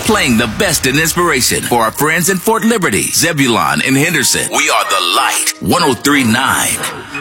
playing the best in inspiration for our friends in Fort Liberty, Zebulon, and Henderson. We are the Light 103.9.